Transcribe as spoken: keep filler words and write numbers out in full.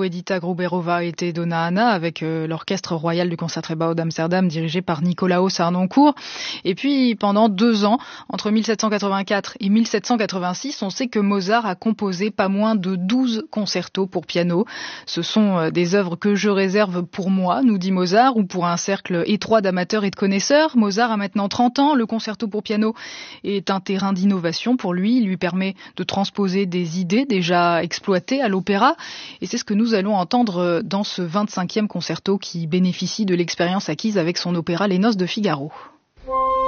Edita Gruberova et Donna Anna avec euh, l'orchestre royal du Concertgebouw d'Amsterdam dirigé par Nicolaos Harnoncourt. Et puis pendant deux ans, entre mille sept cent quatre-vingt-quatre et mille sept cent quatre-vingt-six, on sait que Mozart a composé pas moins de douze concertos pour piano. Ce sont euh, des œuvres que je réserve pour moi, nous dit Mozart, ou pour un cercle étroit d'amateurs et de connaisseurs. Mozart a maintenant trente ans, le concerto pour piano est un terrain d'innovation pour lui, il lui permet de transposer des idées déjà exploitées à l'opéra. Et c'est ce que nous allons entendre dans ce vingt-cinquième concerto qui bénéficie de l'expérience acquise avec son opéra Les Noces de Figaro.